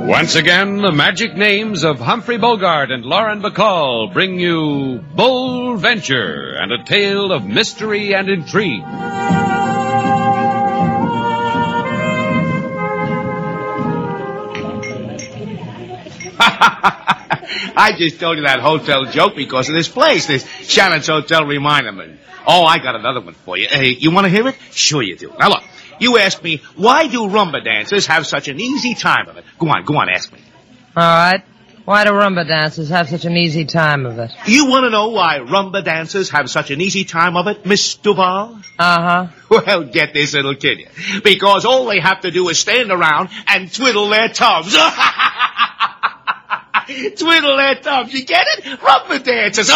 Once again, the magic names of Humphrey Bogart and Lauren Bacall bring you Bold Venture and a tale of mystery and intrigue. I just told you that hotel joke because of this place. This Shannon's Hotel reminded me. Oh, I got another one for you. Hey, you want to hear it? Sure you do. Now look, you asked me, why do rumba dancers have such an easy time of it? Go on, ask me. All right. Why do rumba dancers have such an easy time of it? You want to know why rumba dancers have such an easy time of it, Miss Duval? Uh-huh. Well, get this, it'll kill you. Because all they have to do is stand around and twiddle their thumbs. Twiddle their thumbs, you get it? Rumba dancers.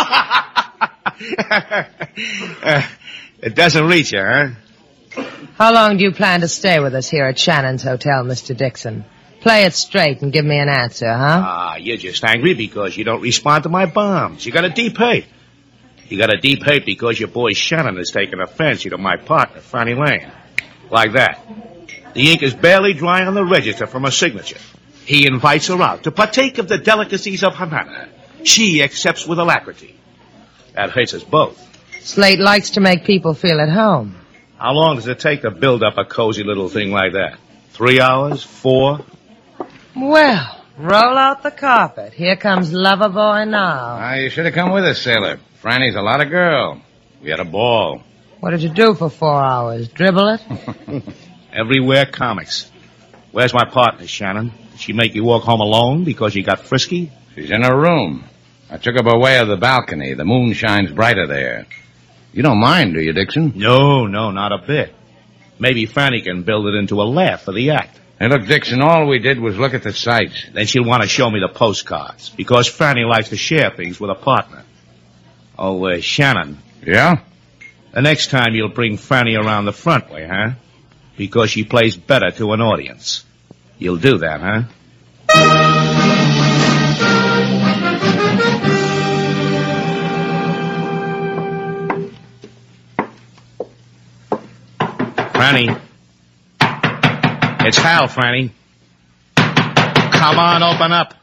It doesn't reach you, huh? How long do you plan to stay with us here at Shannon's Hotel, Mr. Dixon? Play it straight and give me an answer, huh? You're just angry because you don't respond to my bombs. You got a deep hate. You got a deep hate because your boy Shannon has taken a fancy to my partner, Fanny Lane. Like that. The ink is barely dry on the register from her signature. He invites her out to partake of the delicacies of Havana. She accepts with alacrity. That hurts us both. Slate likes to make people feel at home. How long does it take to build up a cozy little thing like that? 3 hours? 4? Well, roll out the carpet. Here comes Loverboy now. You should have come with us, sailor. Franny's a lot of girl. We had a ball. What did you do for 4 hours? Dribble it? Everywhere comics. Where's my partner, Shannon? Did she make you walk home alone because you got frisky? She's in her room. I took her by way of the balcony. The moon shines brighter there. You don't mind, do you, Dixon? No, not a bit. Maybe Fanny can build it into a laugh for the act. Hey, look, Dixon, all we did was look at the sights. Then she'll want to show me the postcards, because Fanny likes to share things with a partner. Oh, Shannon. Yeah? The next time you'll bring Fanny around the front way, huh? Because she plays better to an audience. You'll do that, huh? Franny. It's Hal, Franny. Come on, open up.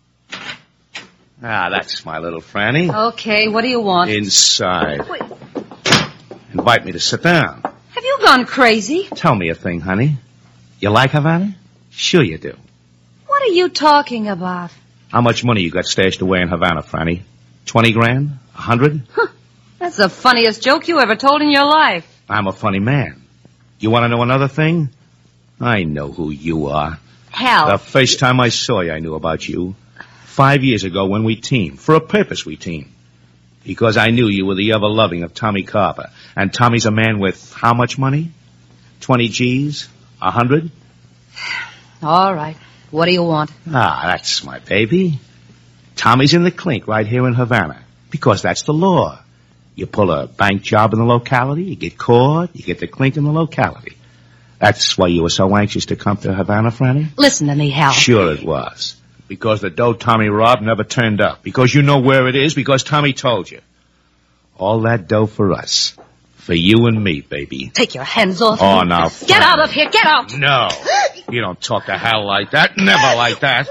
That's my little Franny. Okay, what do you want? Inside. Wait. Invite me to sit down. Have you gone crazy? Tell me a thing, honey. You like Havana? Sure you do. What are you talking about? How much money you got stashed away in Havana, Franny? 20 grand? 100? Huh. That's the funniest joke you ever told in your life. I'm a funny man. You want to know another thing? I know who you are. Hal. The first time I saw you, I knew about you. 5 years ago when we teamed. For a purpose we teamed. Because I knew you were the ever-loving of Tommy Carver. And Tommy's a man with how much money? 20 G's? 100? All right. What do you want? That's my baby. Tommy's in the clink right here in Havana. Because that's the law. You pull a bank job in the locality, you get caught, you get the clink in the locality. That's why you were so anxious to come to Havana, Franny? Listen to me, Hal. Sure it was. Because the dough Tommy robbed never turned up. Because you know where it is. Because Tommy told you. All that dough for us. For you and me, baby. Take your hands off me. Oh, now, Get out of here. Get out. No. You don't talk to Hal like that. Never like that.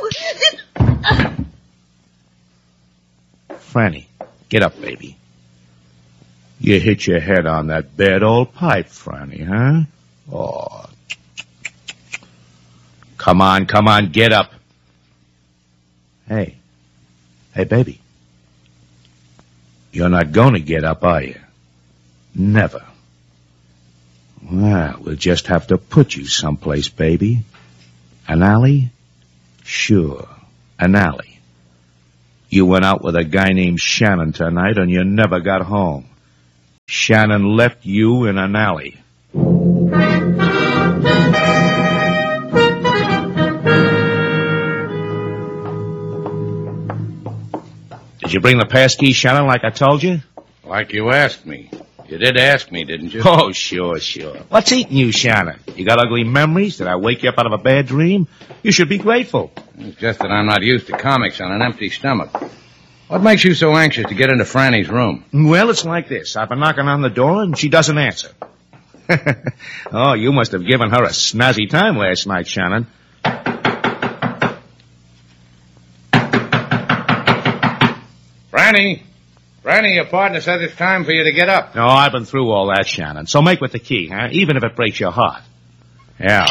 Franny, get up, baby. You hit your head on that bad old pipe, Franny, huh? Oh. Come on, get up. Hey, baby. You're not going to get up, are you? Never. Well, we'll just have to put you someplace, baby. An alley? Sure, an alley. You went out with a guy named Shannon tonight and you never got home. Shannon left you in an alley. Did you bring the passkey, Shannon, like I told you? Like you asked me. You did ask me, didn't you? Oh, sure. What's eating you, Shannon? You got ugly memories? Did I wake you up out of a bad dream? You should be grateful. It's just that I'm not used to comics on an empty stomach. What makes you so anxious to get into Franny's room? Well, it's like this. I've been knocking on the door, and she doesn't answer. Oh, you must have given her a snazzy time last night, Shannon. Franny, your partner said it's time for you to get up. No, I've been through all that, Shannon. So make with the key, huh? Even if it breaks your heart. Yeah.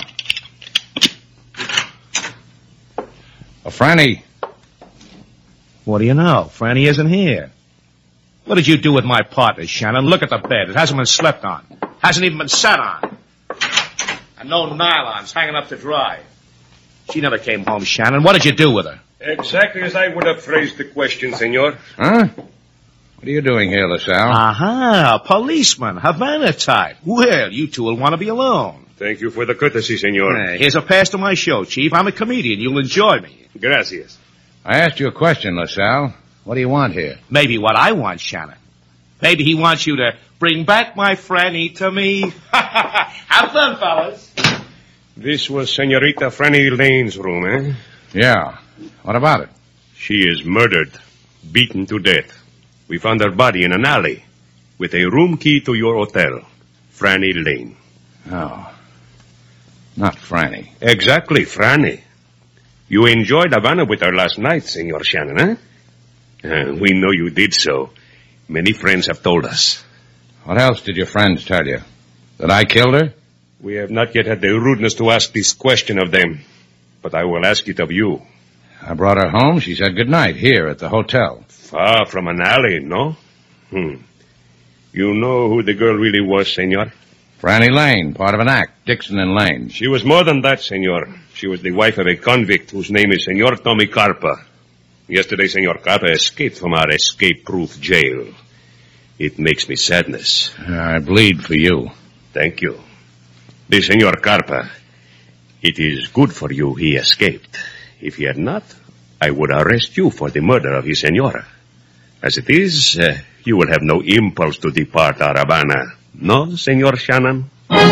Well, Franny. What do you know? Franny isn't here. What did you do with my partner, Shannon? Look at the bed. It hasn't been slept on. Hasn't even been sat on. And no nylons hanging up to dry. She never came home, Shannon. What did you do with her? Exactly as I would have phrased the question, senor. Huh? What are you doing here, LaSalle? Aha, policeman, Havana type. Well, you two will want to be alone. Thank you for the courtesy, senor. Here's a pass to my show, Chief. I'm a comedian. You'll enjoy me. Gracias. I asked you a question, LaSalle. What do you want here? Maybe what I want, Shannon. Maybe he wants you to bring back my Franny to me. Have fun, fellas. This was Senorita Franny Lane's room, eh? Yeah. What about it? She is murdered, beaten to death. We found her body in an alley with a room key to your hotel, Franny Lane. Oh. Not Franny. Exactly, Franny. You enjoyed Havana with her last night, Senor Shannon, eh? We know you did so. Many friends have told us. What else did your friends tell you? That I killed her? We have not yet had the rudeness to ask this question of them, but I will ask it of you. I brought her home. She said goodnight here at the hotel. Far from an alley, no? You know who the girl really was, senor? Franny Lane, part of an act, Dixon and Lane. She was more than that, senor. She was the wife of a convict whose name is Senor Tommy Carpa. Yesterday, Senor Carpa escaped from our escape-proof jail. It makes me sadness. I bleed for you. Thank you. The Senor Carpa, it is good for you he escaped. If he had not, I would arrest you for the murder of his senora. As it is, you will have no impulse to depart our Havana. No, Senor Shannon?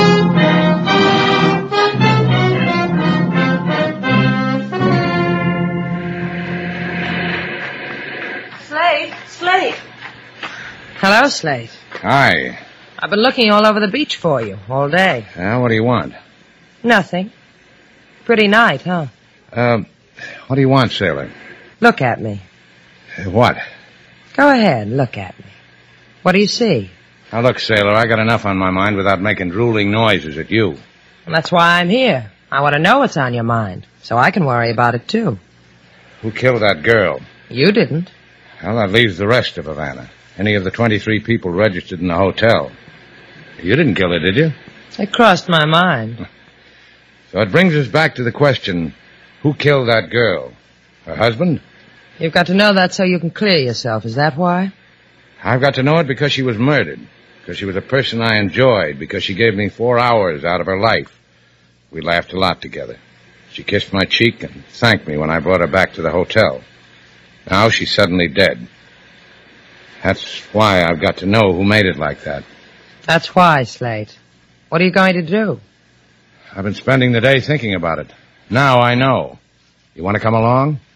Slate. Hello, Slate. Hi. I've been looking all over the beach for you all day. What do you want? Nothing. Pretty night, huh? What do you want, sailor? Look at me. What? Go ahead, look at me. What do you see? Now, look, sailor, I got enough on my mind without making drooling noises at you. And that's why I'm here. I want to know what's on your mind, so I can worry about it, too. Who killed that girl? You didn't. Well, that leaves the rest of Havana. Any of the 23 people registered in the hotel. You didn't kill her, did you? It crossed my mind. So it brings us back to the question, who killed that girl? Her husband? You've got to know that so you can clear yourself. Is that why? I've got to know it because she was murdered. Because she was a person I enjoyed. Because she gave me 4 hours out of her life. We laughed a lot together. She kissed my cheek and thanked me when I brought her back to the hotel. Now she's suddenly dead. That's why I've got to know who made it like that. That's why, Slate. What are you going to do? I've been spending the day thinking about it. Now I know. You want to come along?